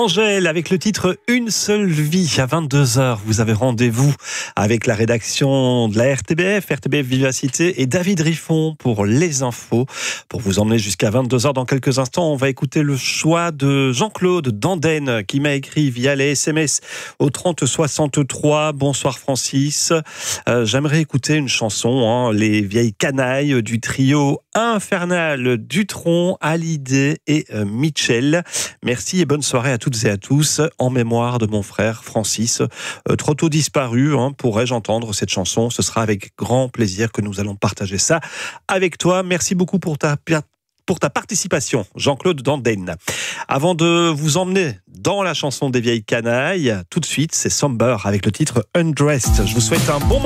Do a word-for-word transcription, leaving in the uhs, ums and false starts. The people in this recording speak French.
Angèle avec le titre Une seule vie. À vingt-deux heures, vous avez rendez-vous avec la rédaction de la R T B F, R T B F Vivacité, et David Riffon pour les infos. Pour vous emmener jusqu'à vingt-deux heures, dans quelques instants, on va écouter le choix de Jean-Claude Danden qui m'a écrit via les S M S au trente soixante-trois. Bonsoir Francis. Euh, j'aimerais écouter une chanson, hein, Les vieilles canailles du trio infernal Dutronc, Hallyday et euh, Mitchell. Merci et bonne soirée à toutes et à tous, en mémoire de mon frère Francis, euh, trop tôt disparu. Hein, pourrais-je entendre cette chanson? Ce sera avec grand plaisir que nous allons partager ça avec toi. Merci beaucoup pour ta pour ta participation, Jean-Claude Danden. Avant de vous emmener dans la chanson des vieilles canailles, tout de suite, c'est Somber avec le titre Undressed. Je vous souhaite un bon moment.